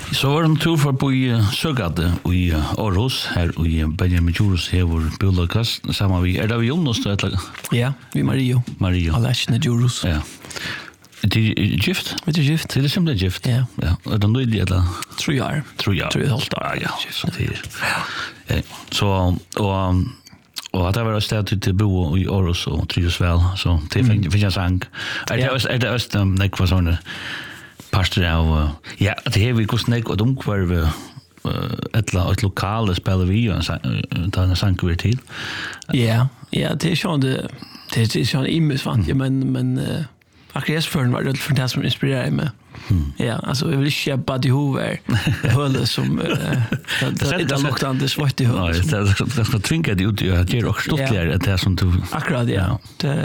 Så var det en tur for på i Søgade i Aarhus, her i Benjamin Djurus hever biologkast, sammen vi, det vi Jonas? Ja, vi Mario. Alesjene Djurus. Ja. Det er gift? Det er gift. Det er simpelthen gift? Ja. Er det nøyd i eller? 3 år. 3 år. 3,5 år. Ja, så det er. Så, og det var et sted til bo i Aarhus og trives vel, så det finnes jeg sang. Er det også nekva sånne parter av, ja, det har vi gått nekva og omkvarve et lokale spiller vi og en sang vi til. Ja, det er sånn det er sånn immesvant, men akkurat føren var det for det som inspirerer meg. Ja, alltså jag vill inte bara det hover hålla som det luktar det svart i hål. Ja, det ska tvinga det ut att ge också stortligare än det som du. Akkurat ja.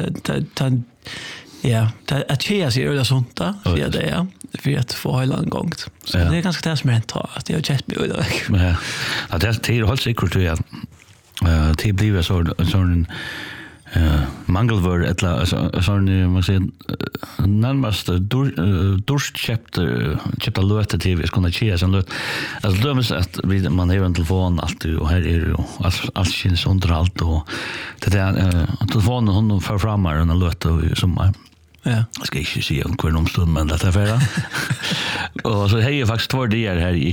Det att tjäna sig eller sånt där. Ja, det är för att få hela en gång. Så det är ganska det som är tar att jag just blir där. Ja, det är helt säkert att det blir så mangelvör eller sån man säger närmast durstchapter löte till vi ska kunna tjäna sån löt. Alltså då måste att man har en telefon alltid och här är det ju allt känns under allt och det där telefonen hon för framar en löt som ja. Jag ska inte säga om kvar omstund men det är färra. Och så har jag faktiskt 2 dagar här i